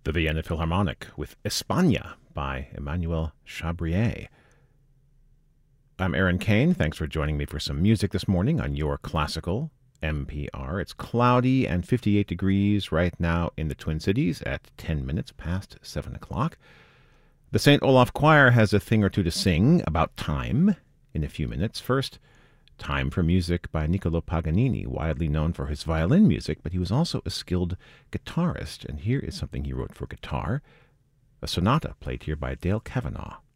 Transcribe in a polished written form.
the Vienna Philharmonic with España by Emmanuel Chabrier. I'm Aaron Kane. Thanks for joining me for some music this morning on Your Classical NPR. It's cloudy and 58 degrees right now in the Twin Cities at 10 minutes past 7 o'clock. The St. Olaf Choir has a thing or two to sing about time in a few minutes. First, Time for Music by Niccolo Paganini, widely known for his violin music, but he was also a skilled guitarist, and here is something he wrote for guitar, a sonata played here by Dale Kavanagh.